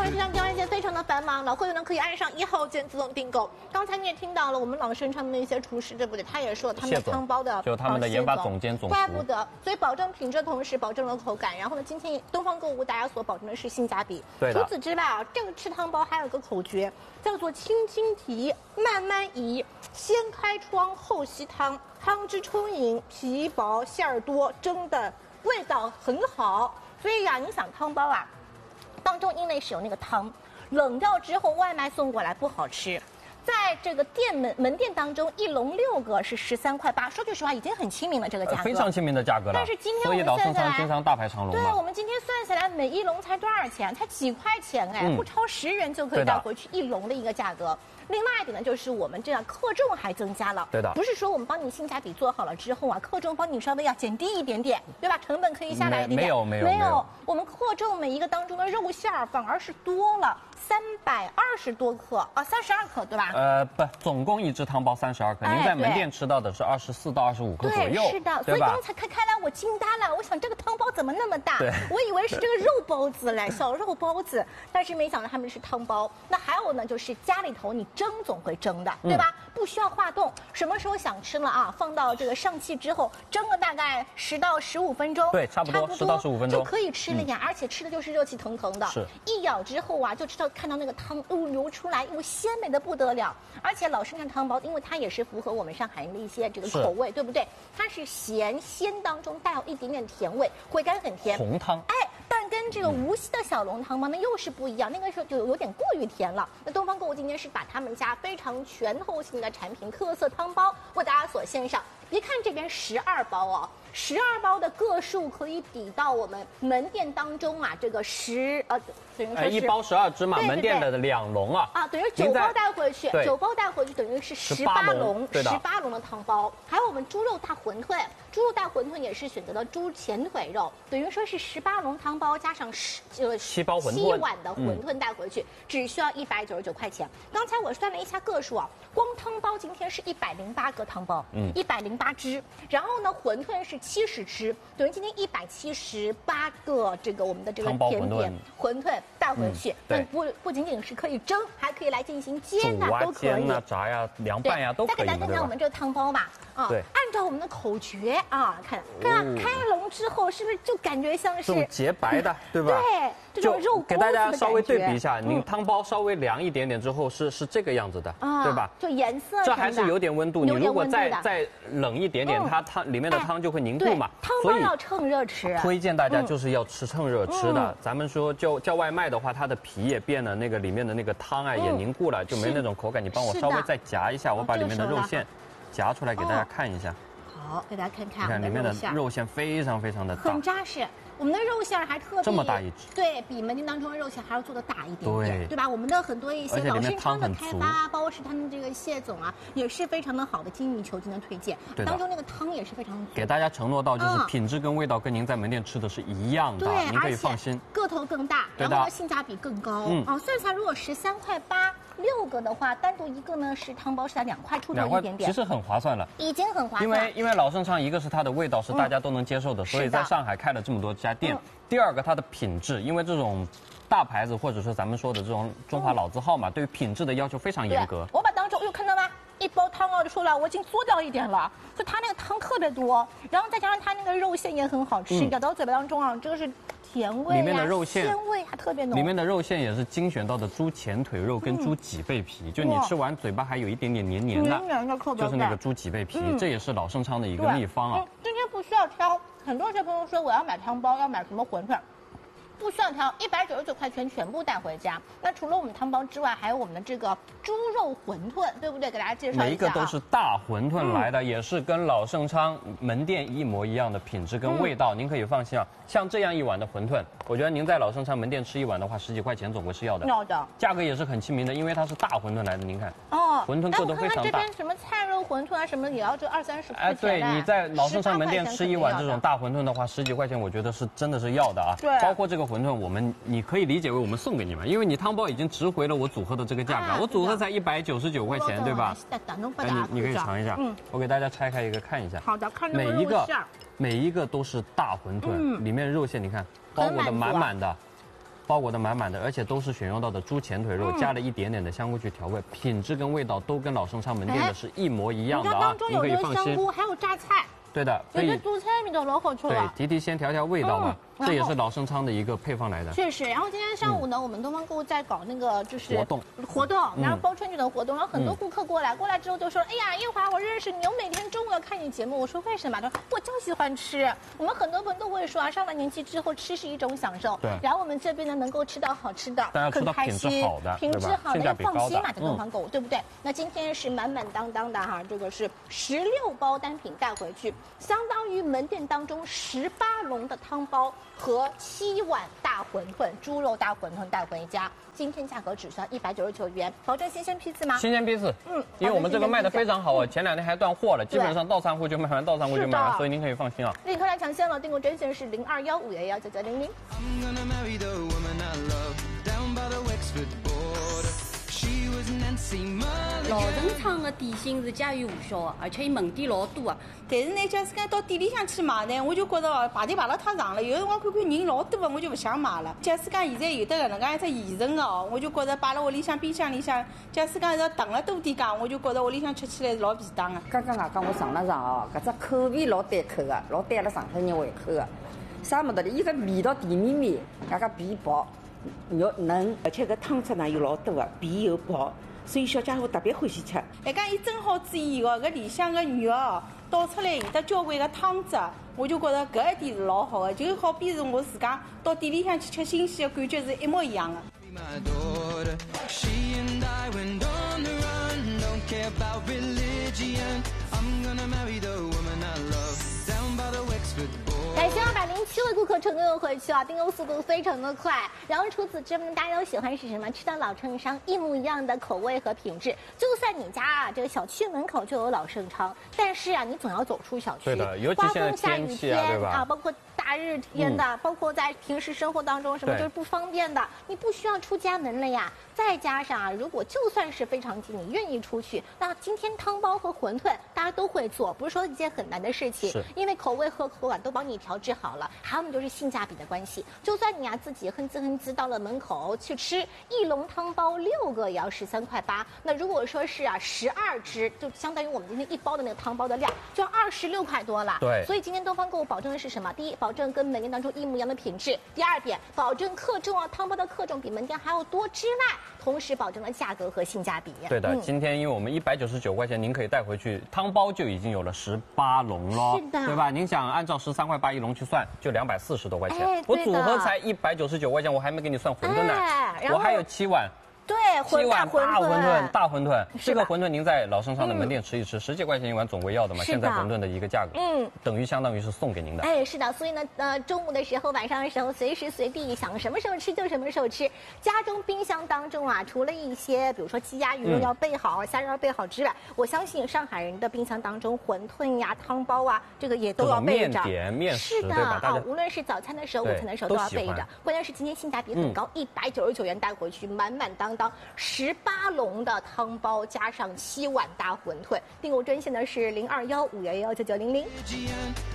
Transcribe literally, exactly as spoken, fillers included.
们市场交易线非常的繁忙，老会员呢可以按上一号键自动订购。刚才你也听到了，我们老生常的一些厨师，对不对？他也说他们的汤包的， 就他们的研发总监总厨， 怪不得，所以保证品质的同时保证了口感。然后呢，今天东方购物大家所保证的是性价比。 对的。 除此之外啊，这个吃汤包还有个口诀，叫做轻轻提，慢慢移，先开窗后吸汤，汤汁充盈，皮薄馅儿多，蒸的味道很好。所以呀、啊，你想汤包啊，当中因为是有那个汤，冷掉之后外卖送过来不好吃。在这个店门门店当中，一笼六个是十三块八。说句实话，已经很亲民了这个价格， 非常亲民的价格了。 但是今天所以老生常经常大排长龙嘛。 对，我们今天算下来，每一笼才多少钱？才几块钱哎，嗯、不超十元就可以带回去一笼的一个价格。另外一点呢，就是我们这样克重还增加了。 对的， 不是说我们帮你性价比做好了之后啊，克重帮你稍微要减低一点点，对吧？成本可以下来一点点。 没有没有没有，我们克重每一个当中的肉馅儿反而是多了。三百二十多克啊，三十二克对吧？ 呃，不，总共一只汤包三十二克，您在门店吃到的是二十四到二十五克左右， 是的，所以刚才开开来我惊呆了，我想这个汤包怎么那么大？ 对， 我以为是这个肉包子嘞，小肉包子，但是没想到他们是汤包。那还有呢，就是家里头你蒸总会蒸的，对吧？嗯、不需要化冻，什么时候想吃了啊？放到这个上气之后，蒸个大概十到十五分钟， 对，差不多十到十五分钟就可以吃了呀，嗯、而且吃的就是热气腾腾的， 是， 一咬之后啊，就知道看到那个汤。又流出来，又鲜美的不得了。而且老生常汤包，因为它也是符合我们上海人的一些这个口味，对不对？它是咸鲜当中带有一点点甜味，回甘很甜。 红汤， 哎，但跟这个无锡的小笼汤包呢又是不一样，那个时候就有点过于甜了。那东方购物今天是把他们家非常全后性的产品特色汤包为大家所献上。别看这边十二包哦。十二包的个数可以抵到我们门店当中啊，这个十呃等于说是一包十二只嘛，门店的两笼啊啊，等于九包带回去，九包带回去等于是十八笼，十八笼的汤包。还有我们猪肉大馄饨，猪肉大馄饨也是选择了猪前腿肉，等于说是十八笼汤包加上十呃七包馄饨， 七碗的馄饨带回去，嗯、只需要一百九十九块钱。刚才我算了一下个数啊，光汤包今天是一百零八个汤包，嗯，一百零八只，然后呢馄饨是七十只，等于今天一百七十八个这个我们的这个甜点馄饨带回去，那、嗯、不不仅仅是可以蒸，还可以来进行煎啊，都可以， 煎啊、炸呀、凉拌呀都可以。 再给大家看看我们这个汤包吧，啊， 对， 按照我们的口诀啊，看看、哦、开笼之后是不是就感觉像是这种洁白的，对吧？ 对，这种肉给大家稍微对比一下，您汤包稍微凉一点点之后是是这个样子的， 啊， 对吧？ 就颜色这还是有点温度，你如果再再冷一点点，它汤里面的汤就会凝固嘛。 汤包要趁热吃， 推荐大家就是要吃趁热吃的。咱们说叫叫外卖的话，它的皮也变了，那个里面的那个汤啊也凝固了，就没那种口感。你帮我稍微再夹一下，我把里面的肉馅夹出来给大家看一下。 好，给大家看看， 你看里面的肉馅非常非常的大， 很扎实。我们的肉馅还特别这么大一只， 对比门店当中的肉馅还要做的大一点点， 对对吧？我们的很多一些老生常的开发，包括是他们这个谢总啊，也是非常的好的精益求精的推荐。当中那个汤也是非常的给大家承诺到，就是品质跟味道跟您在门店吃的是一样的， 对， 您可以放心。 个头更大，然后呢性价比更高。嗯啊，算下来如果十三块八。六个的话，单独一个呢是汤包是在两块出头一点点， 其实很划算了， 已经很划算。 因为因为老生常，一个是它的味道是大家都能接受的，嗯、所以在上海开了这么多家店。嗯、第二个它的品质，因为这种大牌子或者是咱们说的这种中华老字号嘛，嗯、对于品质的要求非常严格。 我把当中，哎呦，看到吗？一包汤啊出来，我已经嘬掉一点了，就它那个汤特别多，然后再加上它那个肉馅也很好吃，嗯、咬到嘴巴当中啊，这个是。甜味、啊、 里面的肉馅鲜味还特别浓， 里面的肉馅也是精选到的猪前腿肉跟猪脊背皮，嗯、就你吃完嘴巴还有一点点黏黏的， 黏黏的口感， 就是那个猪脊背皮，嗯、这也是老生常的一个秘方啊。 嗯、今天不需要挑，很多些朋友说我要买汤包，要买什么馄饨。不需要挑，一百九十九块钱全部带回家。那除了我们汤包之外，还有我们的这个猪肉馄饨，对不对？给大家介绍一下、啊。 每一个都是大馄饨来的，嗯、也是跟老盛昌门店一模一样的品质跟味道，嗯、您可以放心啊。像这样一碗的馄饨，我觉得您在老盛昌门店吃一碗的话，十几块钱总归是要的。 要的。价格也是很亲民的，因为它是大馄饨来的，您看。 哦。 馄饨个都非常大。 这边什么菜肉馄饨啊，什么也要这二三十块钱。 哎，对，你在老盛昌门店吃一碗这种大馄饨的话，十几块钱，我觉得是真的是要的啊。 对。 包括这个馄饨，我们。你可以理解为我们送给你们，因为你汤包已经值回了我组合的这个价格，啊、我组合才一百九十九块钱，对吧？哎，你你可以尝一下，嗯，我给大家拆开一个看一下。 好的，看每一个每一个都是大馄饨，嗯、里面肉馅你看包裹的满满的， 包裹的满满的，而且都是选用到的猪前腿肉， 嗯、 加了一点点的香菇去调味，品质跟味道都跟老盛昌门店的是一模一样的啊， 您可以放心。香菇还有榨菜。 对的， 有的蔬菜里面都老好吃了。 对，提提鲜，调调味道嘛，嗯、这也是老盛昌的一个配方来的。 确实，然后今天上午呢，嗯、我们东方购物在搞那个就是活动， 活动，然后包春卷的活动，然后很多顾客过来，嗯、过来之后就说，哎呀，叶华，我认识你，我每天中午要看你节目。我说为什么？他说我就喜欢吃。我们很多朋友都会说啊，上了年纪之后吃是一种享受。 对。 然后我们这边呢，能够吃到好吃的， 很开心，品质好的， 品质好的要放心嘛，在东方购物， 嗯、 对不对？那今天是满满当当的哈，这个是十六包单品带回去，相当于门店当中十八笼的汤包和七碗大馄饨，猪肉大馄饨带回家。今天价格只需要一百九十九元，保证新鲜批次吗？ 新鲜批次，嗯，因为我们这个卖的非常好啊，前两天还断货了，基本上到仓库就卖完，到仓库就卖完，所以您可以放心啊。 立刻来抢先了，订购专线是零二幺五幺幺九九零零。 老盛昌的点心是家喻户晓的，而且伊门店老多啊。 但是呢，假使讲到店里向去买呢，我就觉得哦，排队排了太长了。有辰光看看人老多的，我就不想买了。假使讲现在有的搿能介一只现成的哦，我就觉得摆辣屋里向冰箱里向，假使讲要等了多点讲，我就觉得屋里向吃起来是老便当的。 刚刚外讲我尝了尝哦，搿只口味老对口的，老对阿拉上海人胃口的。啥么道理？伊个味道甜绵绵，外加皮薄。肉嫩，而且搿汤汁呢又老多个，皮又薄，所以小家伙特别欢喜吃。 来讲，伊蒸好之以后，搿里向个肉哦倒出来有得交关个汤汁，我就觉得搿一点是老好个，就好比是我自家到店里向去吃新鲜的感觉是一模一样的。 感谢二百零七位顾客成功的回去啊，订购速度非常的快。然后除此之外，大家都喜欢是什么？吃到老盛昌一模一样的口味和品质。就算你家啊这个小区门口就有老盛昌，但是啊你总要走出小区。 对的，尤其现在天气啊，对吧？ 啊，包括大日天的，嗯、包括在平时生活当中什么就是不方便的，你不需要出家门了呀。再加上啊，如果就算是非常近，你愿意出去，那今天汤包和馄饨大家都会做，不是说一件很难的事情。 是。 因为口味和口感都帮你调制好了，还有就是性价比的关系。就算你啊自己哼哧哼哧到了门口去吃一笼汤包六个也要十三块八，那如果说是啊十二只，就相当于我们今天一包的那个汤包的量，就要二十六块多了。 对。 所以今天东方购物保证的是什么？第一，保证跟门店当中一模一样的品质；第二点，保证克重啊，汤包的克重比门店还要多之外，同时保证了价格和性价比。 对的，嗯、今天因为我们一百九十九块钱，您可以带回去，汤包就已经有了十八笼喽， 是的， 对吧？您想按照十三块八一笼去算，就两百四十多块钱。 哎、 我组合才一百九十九块钱，我还没给你算馄饨呢， 哎、 我还有七碗。 对， 七碗大馄饨，大馄饨，这个馄饨您在老盛昌的门店吃一吃，十几块钱一碗总归要的嘛。现在馄饨的一个价格，嗯，等于相当于是送给您的。 哎，是的，所以呢，呃，中午的时候、晚上的时候，随时随地想什么时候吃就什么时候吃。家中冰箱当中啊，除了一些比如说鸡鸭鱼肉要备好、虾仁要备好之外，我相信上海人的冰箱当中，馄饨呀、汤包啊，这个也都要备着。 面点、面食， 是的啊，无论是早餐的时候、午餐的时候都要备着。关键是今天性价比很高，一百九十九元带回去，满满当当十。八笼的汤包加上七碗大馄饨，订购专线呢是零二幺五幺幺九九零零。